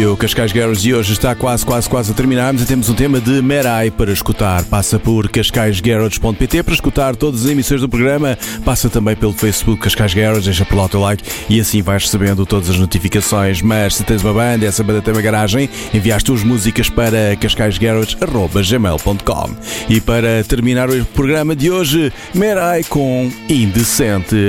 E o Cascais Garage de hoje está quase a terminarmos e temos um tema de Merai para escutar. Passa por cascaisgarage.pt para escutar todas as emissões do programa. Passa também pelo Facebook Cascais Garage, deixa por lá o teu like e assim vais recebendo todas as notificações. Mas se tens uma banda, essa banda tem uma garagem, envia as tuas músicas para cascaisgarage@gmail.com. E para terminar o programa de hoje, Merai com Indecente.